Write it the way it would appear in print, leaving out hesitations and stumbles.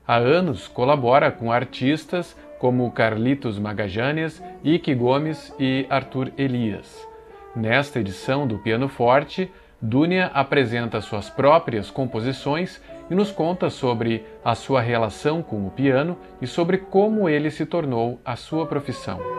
Há anos colabora com artistas como Carlitos Magajanes, Ike Gomes e Arthur Elias. Nesta edição do Piano Forte, Dúnia apresenta suas próprias composições e nos conta sobre a sua relação com o piano e sobre como ele se tornou a sua profissão.